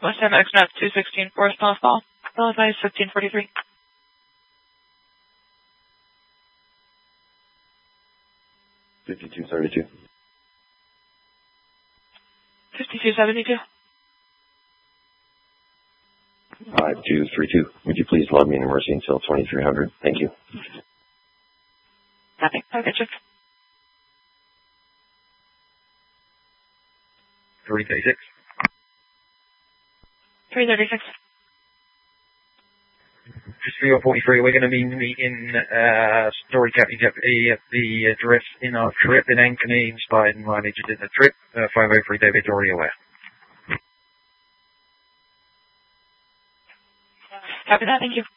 West Ham XNAP 216 Forest Pass Ball. LFI 1543. 5272. 5272. 5232. Would you please log me in emergency until 2300? Thank you. Copy. Okay, check. 336. 336. Just for your 43, we're going to be meeting Story Captain Deputy at the address in our trip in Ankeny, inspired and mileage in the trip. 503 David, already aware. Copy that, thank you.